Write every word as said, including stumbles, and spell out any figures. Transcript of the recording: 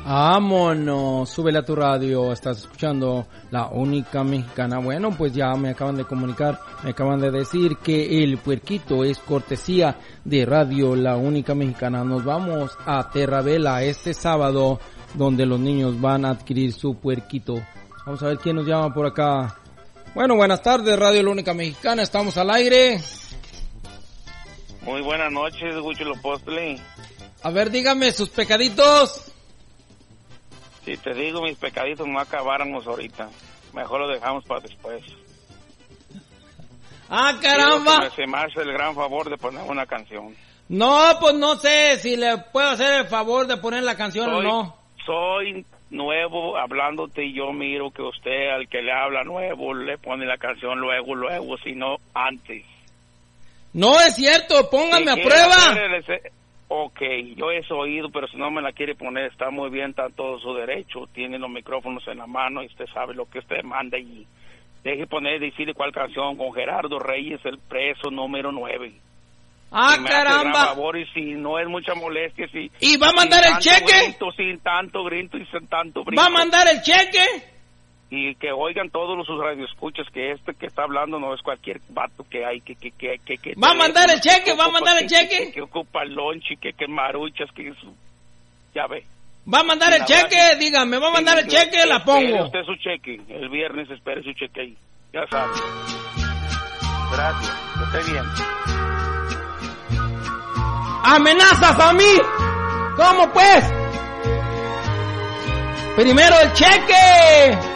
Vámonos, súbele a tu radio, estás escuchando La Única Mexicana. Bueno, pues ya me acaban de comunicar, me acaban de decir que el puerquito es cortesía de Radio La Única Mexicana. Nos vamos a Terravela este sábado, donde los niños van a adquirir su puerquito. Vamos a ver quién nos llama por acá. Bueno, buenas tardes, Radio La Única Mexicana, estamos al aire. Muy buenas noches, Huitzilopochtli. A ver, dígame sus pecaditos. Si te digo, mis pecaditos no acabáramos ahorita. Mejor lo dejamos para después. ¡Ah, caramba! Me se me hace el gran favor de poner una canción. No, pues no sé si le puedo hacer el favor de poner la canción soy, o no. Soy nuevo hablándote y yo miro que usted, al que le habla nuevo, le pone la canción luego, luego, sino antes. No es cierto, póngame si a prueba. Ese... Ok, yo he oído, pero si no me la quiere poner, está muy bien, está todo su derecho. Tiene los micrófonos en la mano y usted sabe lo que usted manda y deje poner, decide cuál canción, con Gerardo Reyes, El Preso número nueve. Ah, si me caramba. Hace gran favor, y si no es mucha molestia, si... ¿Y va a mandar el cheque? Grito, sin tanto grito y sin tanto brinco. ¿Va a mandar el cheque? Y que oigan todos los sus radioescuchas que este que está hablando no es cualquier vato que hay que que que que, que va a mandar el cheque, va a mandar el cheque, que, que, que ocupa el lunch y que que maruchas que eso, ya ve. Va a mandar el cheque, que, dígame, va a mandar el cheque, la pongo. Usted su cheque, el viernes espere su cheque ahí, ya sabe. Gracias, que esté bien. ¿Amenazas a mí? ¿Cómo pues? Primero el cheque.